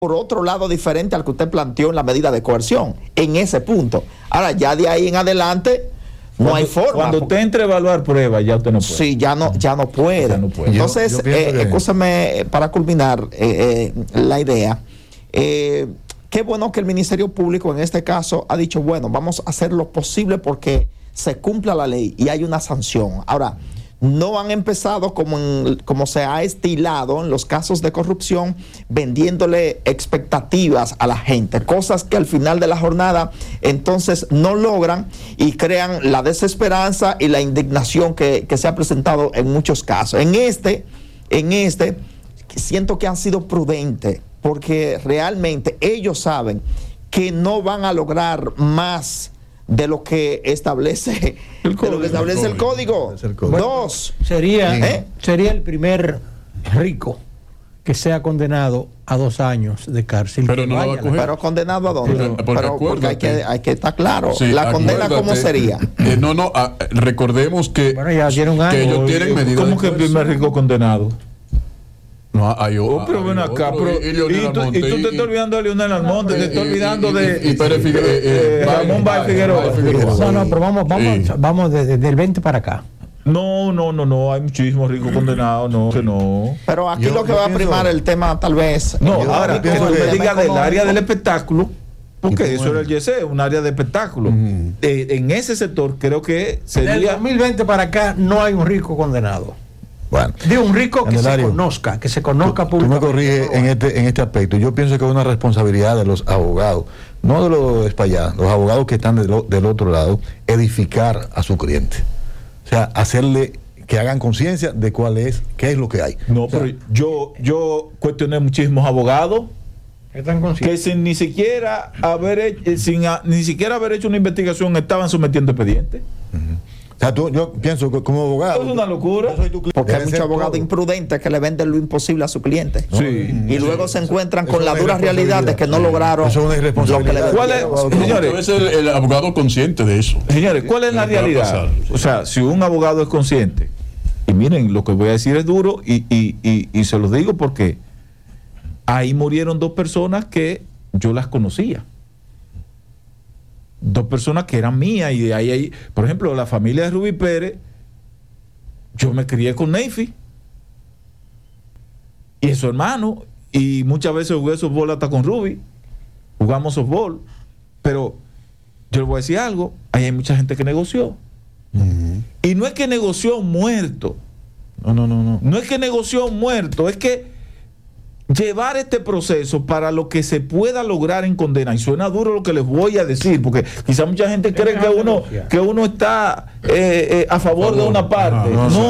por otro lado diferente al que usted planteó en la medida de coerción, en ese punto. Ahora, ya de ahí en adelante, no hay forma. Cuando usted entre a evaluar pruebas, ya usted no puede. Sí, ya no puede. Ya no puede. Entonces, escúchame, para culminar la idea, qué bueno que el Ministerio Público en este caso ha dicho, bueno, vamos a hacer lo posible porque se cumpla la ley y hay una sanción. Ahora, no han empezado como se ha estilado en los casos de corrupción, vendiéndole expectativas a la gente, cosas que al final de la jornada entonces no logran y crean la desesperanza y la indignación que se ha presentado en muchos casos. En este siento que han sido prudentes porque realmente ellos saben que no van a lograr más de lo que establece el código. Bueno, sería el primer rico que sea condenado a 2 años de cárcel. Pero no va a coger. ¿Pero condenado a dónde? Porque hay que estar claro. Sí, la condena, ¿cómo sería? Recordemos que, ya tiene un año, que ellos tienen medidas. ¿Cómo que el primer rico condenado? No, hay pero ven acá, y tú te estás olvidando de Leonel Almonte, te estás olvidando de Ramón Báez Figueroa. No, pero vamos desde el 20 para acá. No, hay muchísimos ricos condenados, no. Pero aquí lo que va a primar el tema, tal vez. No, ahora, que me diga del área del espectáculo, porque eso era el YC, un área de espectáculo. En ese sector creo que sería. Del 2020 para acá no hay un rico condenado. Bueno, de un rico que se conozca públicamente. Tú me corriges en este aspecto. Yo pienso que es una responsabilidad de los abogados, no de los espallados, los abogados que están del otro lado, edificar a su cliente. O sea, hacerle que hagan conciencia de qué es lo que hay. No, pero yo cuestioné muchísimos abogados que sin ni siquiera haber hecho una investigación estaban sometiendo expedientes. O sea, yo pienso que como abogado... Es una locura. Porque hay muchos abogados imprudentes que le venden lo imposible a su cliente. Sí. Y luego se encuentran con la dura realidad de que no lograron eso es una irresponsabilidad. Debe ser el abogado consciente de eso. Señores, ¿cuál es la realidad? O sea, si un abogado es consciente, y miren, lo que voy a decir es duro y se los digo porque ahí murieron 2 personas que yo las conocía. 2 personas que eran mías y de ahí, por ejemplo, la familia de Rubí Pérez, yo me crié con Neyfi y es su hermano y muchas veces jugué softball hasta con Rubí, jugamos softball, pero yo le voy a decir algo, ahí hay mucha gente que negoció y no es que negoció muerto, no es que negoció muerto, es que llevar este proceso para lo que se pueda lograr en condena, y suena duro lo que les voy a decir, porque quizá mucha gente cree que uno está a favor de una parte.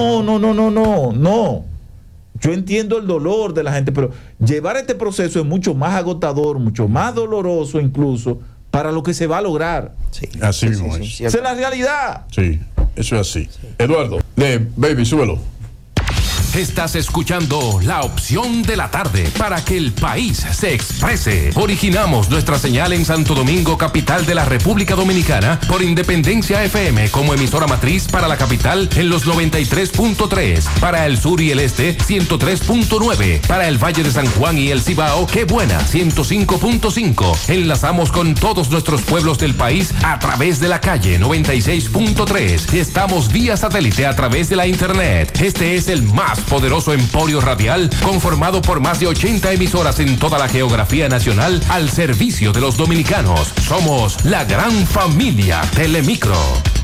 No. Yo entiendo el dolor de la gente, pero llevar este proceso es mucho más agotador, mucho más doloroso incluso, para lo que se va a lograr. Sí. Así mismo es. Esa es la realidad. Sí, eso es así. Eduardo, baby, súbelo. Estás escuchando La Opción de la Tarde para que el país se exprese. Originamos nuestra señal en Santo Domingo, capital de la República Dominicana, por Independencia FM como emisora matriz para la capital en los 93.3, para el sur y el este 103.9, para el Valle de San Juan y el Cibao, Qué Buena 105.5. Enlazamos con todos nuestros pueblos del país a través de la calle 96.3. Estamos vía satélite a través de la internet. Este es el más poderoso emporio radial conformado por más de 80 emisoras en toda la geografía nacional al servicio de los dominicanos. Somos la gran familia Telemicro.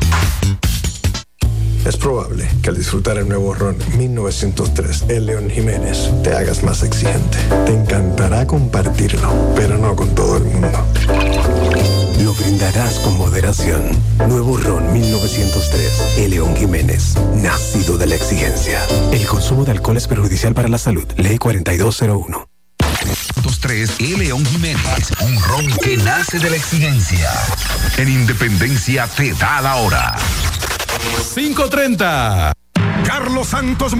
Es probable que al disfrutar el nuevo ron 1903 El León Jiménez te hagas más exigente. Te encantará compartirlo, pero no con todo el mundo. Lo brindarás con moderación. Nuevo ron 1903 El León Jiménez, nacido de la exigencia. El consumo de alcohol es perjudicial para la salud. Ley 4201. 23 El León Jiménez, un ron que nace de la exigencia. En Independencia te da la hora. 5:30. Carlos Santos